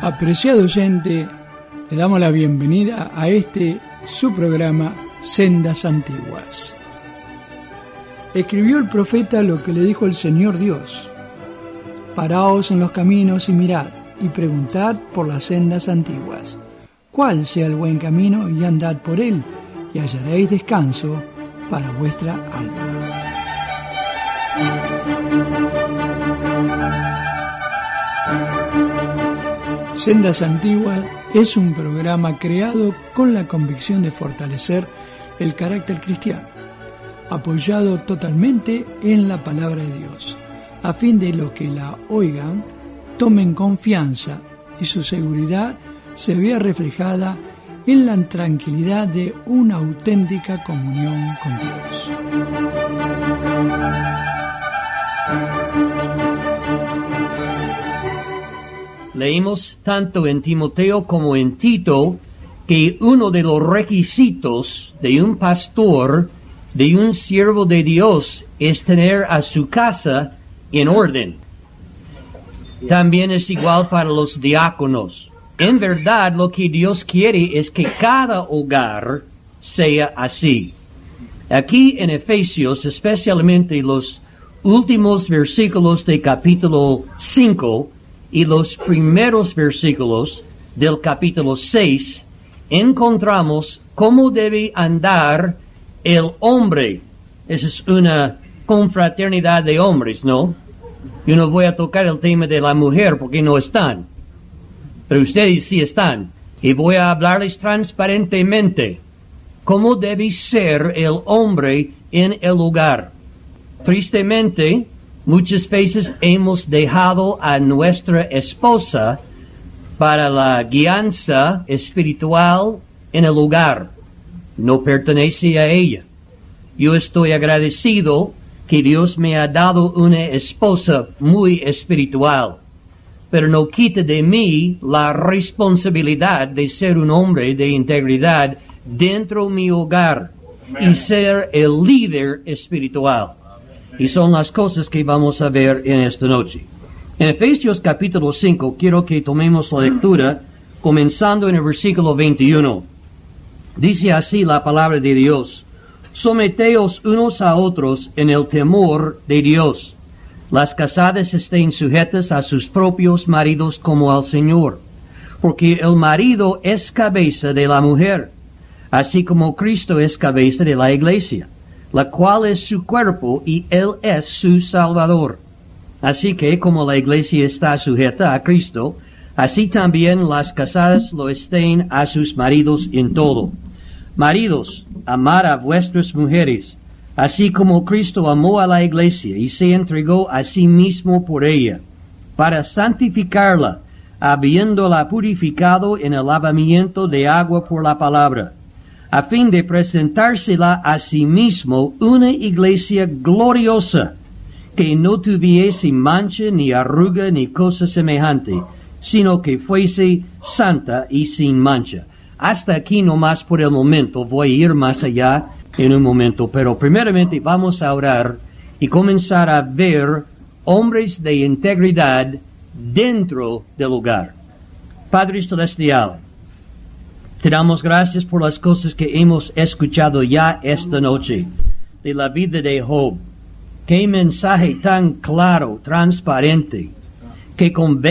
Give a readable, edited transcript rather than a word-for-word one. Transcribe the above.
Apreciado oyente, le damos la bienvenida a su programa Sendas Antiguas. Escribió el profeta lo que le dijo el Señor Dios: paraos en los caminos y mirad, y preguntad por las sendas antiguas, cuál sea el buen camino, y andad por él, y hallaréis descanso para vuestra alma. Sendas Antiguas es un programa creado con la convicción de fortalecer el carácter cristiano, apoyado totalmente en la palabra de Dios, a fin de los que la oigan tomen confianza y su seguridad se vea reflejada en la tranquilidad de una auténtica comunión con Dios. Leímos tanto en Timoteo como en Tito que uno de los requisitos de un pastor, de un siervo de Dios, es tener a su casa en orden. También es igual para los diáconos. En verdad, lo que Dios quiere es que cada hogar sea así. Aquí en Efesios, especialmente los últimos versículos de capítulo 5 y los primeros versículos del capítulo 6, encontramos cómo debe andar el hombre. Esa es una confraternidad de hombres, ¿no? Yo no voy a tocar el tema de la mujer porque no están, pero ustedes sí están. Y voy a hablarles transparentemente cómo debe ser el hombre en el hogar. Tristemente, muchas veces hemos dejado a nuestra esposa para la guianza espiritual en el hogar. No pertenece a ella. Yo estoy agradecido que Dios me ha dado una esposa muy espiritual, pero no quita de mí la responsabilidad de ser un hombre de integridad dentro de mi hogar y ser el líder espiritual. Y son las cosas que vamos a ver en esta noche. En Efesios capítulo 5, quiero que tomemos la lectura, comenzando en el versículo 21. Dice así la palabra de Dios: someteos unos a otros en el temor de Dios. Las casadas estén sujetas a sus propios maridos como al Señor, porque el marido es cabeza de la mujer, así como Cristo es cabeza de la iglesia, la cual es su cuerpo y Él es su Salvador. Así que, como la iglesia está sujeta a Cristo, así también las casadas lo estén a sus maridos en todo. Maridos, amad a vuestras mujeres, así como Cristo amó a la iglesia y se entregó a sí mismo por ella, para santificarla, habiéndola purificado en el lavamiento de agua por la palabra, a fin de presentársela a sí mismo una iglesia gloriosa, que no tuviese mancha, ni arruga, ni cosa semejante, sino que fuese santa y sin mancha. Hasta aquí nomás por el momento. Voy a ir más allá en un momento, pero primeramente vamos a orar y comenzar a ver hombres de integridad dentro del hogar. Padre Celestial, te damos gracias por las cosas que hemos escuchado ya esta noche de la vida de Job. Qué mensaje tan claro, transparente, que convence